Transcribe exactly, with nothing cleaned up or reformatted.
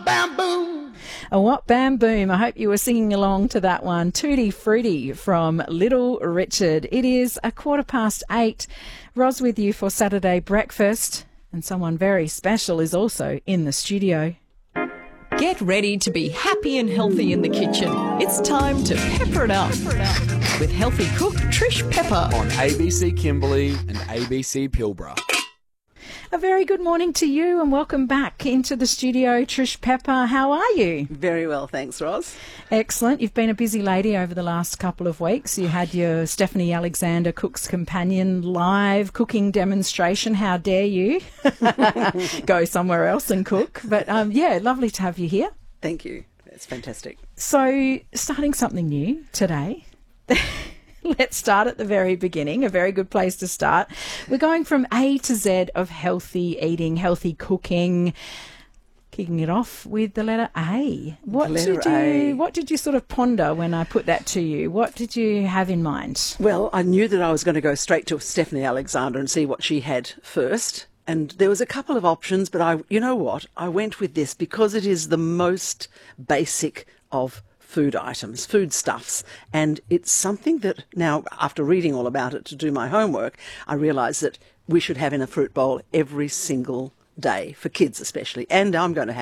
bam, boom. A what bam boom. I hope you were singing along to that one. Tutti Frutti from Little Richard. It is a quarter past eight. Ros with you for Saturday breakfast. And someone very special is also in the studio. Get ready to be happy and healthy in the kitchen. It's time to pepper it up, pepper it up. With healthy cook Trish Pepper On A B C Kimberley and A B C Pilbara. A very good morning to you and welcome back into the studio, Trish Pepper. How are you? Very well, thanks, Ros. Excellent. You've been a busy lady over the last couple of weeks. You had your Stephanie Alexander Cook's Companion live cooking demonstration. How dare you go somewhere else and cook? But um, yeah, lovely to have you here. Thank you. It's fantastic. So, starting something new today. Let's start at the very beginning, a very good place to start. We're going from A to Z of healthy eating, healthy cooking, kicking it off with the letter A. What letter did you A. What did you sort of ponder when I put that to you? What did you have in mind? Well, I knew that I was going to go straight to Stephanie Alexander and see what she had first. And there was a couple of options, but I, you know what? I went with this because it is the most basic of food items, foodstuffs, and it's something that now, after reading all about it to do my homework, I realised that we should have in a fruit bowl every single day, for kids especially, and I'm going to have